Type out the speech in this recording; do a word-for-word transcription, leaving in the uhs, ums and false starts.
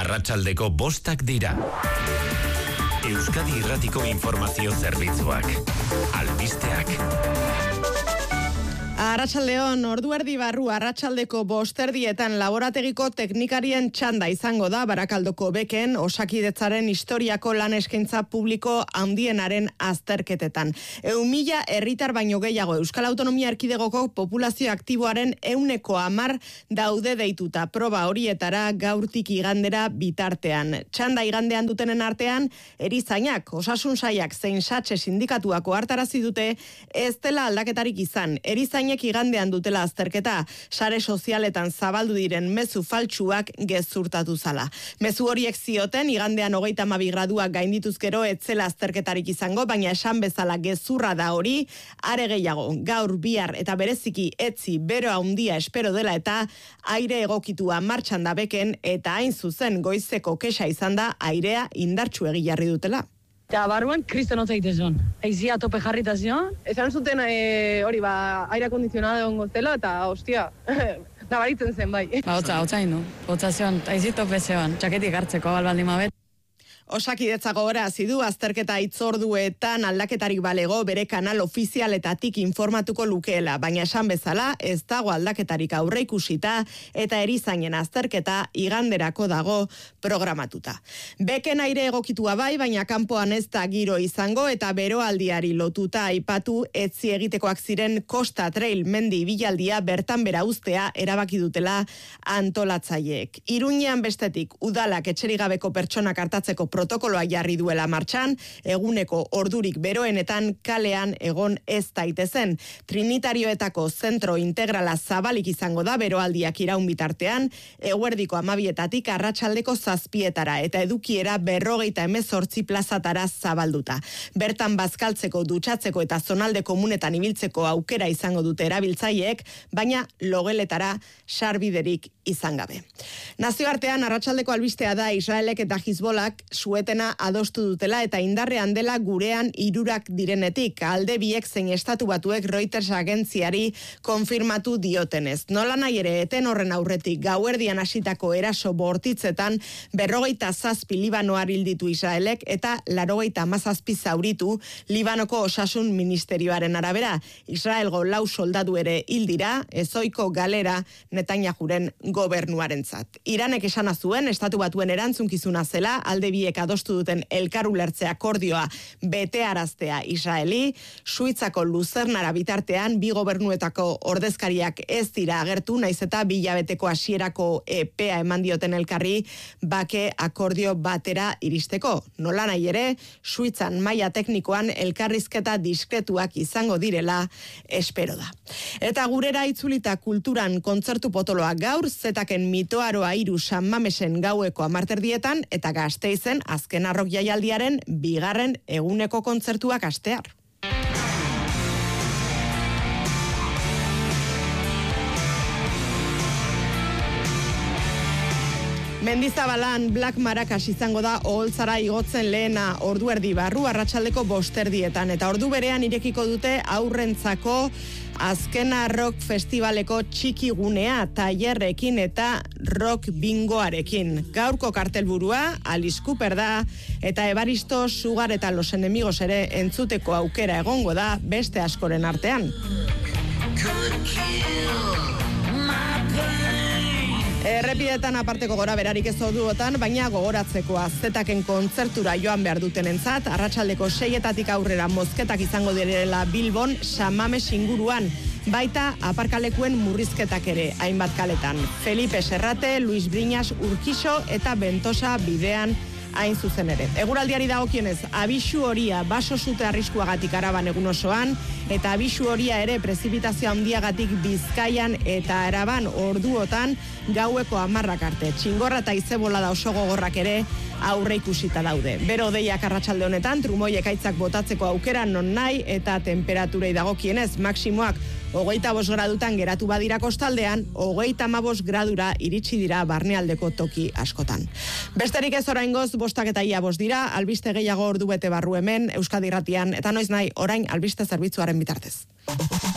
Arratsaldeko bostak dira. Euskadi Irratiko Informazio Zerbitzuak. Albisteak. Arratsaldeon, ordu erdi barru arratsaldeko bosterdietan laborategiko teknikarien txanda izango da Barakaldoko beken Osakidetzaren historiako lan eskaintza publiko handienaren azterketetan. Ehun mila herritar baino gehiago Euskal Autonomia Erkidegoko populazio aktiboaren ehuneko hamar daude deituta proba horietara gaurtik igandera bitartean. Txanda igandean dutenen artean, erizainak, osasun sailak zein satxe sindikatuak ohartarazi dute ez dela aldaketarik izan. Erizainek igandean dutela azterketa, sare sozialetan zabaldu diren mezu faltsuak gezurtatu zala. Mezu horiek zioten, igandean hogeita hamabi graduak gaindituzkero etzela azterketarik izango, baina esan bezala gezurra da hori, are gehiago, gaur, bihar eta bereziki etzi bero handia espero dela eta aire egokitua martxan da beken eta hain zuzen goizeko kexa izan da airea indartsu egi jarri dutela. Eta barruan, kriston hotza egitezon. Aizia tope jarrita zion. Esan zuten e, hori ba, aire akondizionada egon goztela eta hostia, nabaritzen zen bai. Ba, hotza, hotza ino. Hotza zion, aizi tope zion, txaketik hartzeko albaldin mabet. Osakidetza gogorarazi du azterketa hitzorduetan aldaketarik balego bere kanal ofizialetatik informatuko lukeela, baina esan bezala ez dago aldaketarik aurreikusita eta erizainen azterketa iganderako dago programatuta. Beken aire egokitua bai, baina kanpoan ez da giro izango eta beroaldiari lotuta aipatu etzi egitekoak ziren Kosta Trail mendi ibilaldia bertan bera uztea erabaki dutela antolatzaileek. Iruñean bestetik udalak etxerik gabeko pertsonak hartatzeko protokoloa jarri duela martxan, eguneko ordurik beroenetan kalean egon ez daitezen. Trinitarioetako zentro integrala zabalik izango da beroaldiak iraun bitartean, eguerdiko hamabietatik arratsaldeko zazpietara eta edukiera berrogeita hemezortzi plazatara zabalduta. Bertan bazkaltzeko, dutxatzeko eta zonalde komunetan ibiltzeko aukera izango dute erabiltzaileek, baina logeletara sarbiderik izan gabe. Nazioartean arratsaldeko albistea da Israelek eta Hizbolak suetena adostu dutela eta indarrean dela gurean hirurak direnetik. Alde biek zein estatu batuek Reuters agentziari konfirmatu diotenez. Nola nahi ere eten horren aurretik gauerdian hasitako eraso bortitzetan berrogeita zazpi Libanoar hilditu Israelek eta laurogeita hamazazpi zauritu Libanoko osasun ministerioaren arabera. Israelgo lau soldadu ere hildira, ezoiko galera Netanyahuren gobernuarentzat. Iranek esana zuen estatu batuen erantzunkizuna zela alde biek adostu duten elkar ulertze akordioa betearaztea Israeli, Suitzako Luzernara bitartean bi gobernuetako ordezkariak ez dira agertu, naiz eta bilabeteko hasierako epea eman dioten elkarri bake akordio batera iristeko. Nola nahi ere, Suitzan maila teknikoan elkarrizketa diskretuak izango direla espero da. Eta gurera itzulita kulturan kontzertu potoloa gaur, Zetaken mitoaroa hiru San Mamesen gaueko hamarterdietan eta Gasteizen azken arrok jaialdiaren bigarren eguneko kontzertuak hastear. Mendizabalan Black Maracas izango da oholtzara igotzen lehena ordu erdi barru arratsaldeko bosterdietan eta ordu berean irekiko dute aurrentzako azkena rock festivaleko txikigunea tailerrekin eta rock bingoarekin. Gaurko kartelburua Alice Cooper da eta Evaristo Sugar eta Los Enemigos ere entzuteko aukera egongo da beste askoren artean. Errepidetan aparteko gora berarik ez orduotan, baina gogoratzekoa Zetaken kontzertura joan behar dutenentzat, arratsaldeko seietatik aurrera mozketak izango direla Bilbon, San Mames inguruan, baita aparkalekuen murrizketak ere, hainbat kaletan. Felipe Serrate, Luis Briñas, Urquiso eta Bentosa bidean hain zuzen ere. Eguraldiari dagokionez, abisu horia baso zute arriskuagatik Araban egun osoan, eta abisu horia ere prezipitazio handiagatik Bizkaian eta Araban orduotan gaueko hamarrak arte. Txingorra eta izebolada oso gogorrak ere aurre ikusita daude. Bero deiak arratsalde honetan, trumoi ekaitzak botatzeko aukera non nahi eta temperaturei dagokienez maksimoak hogeita bost gradutan geratu badira kostaldean, hogeita hamabost gradura iritsi dira barnealdeko toki askotan. Besterik ez oraingoz, bostak eta ia bost dira, albiste gehiago ordu bete barru hemen, Euskadi Irratian, eta noiz nahi orain albiste zerbitzuaren bitartez.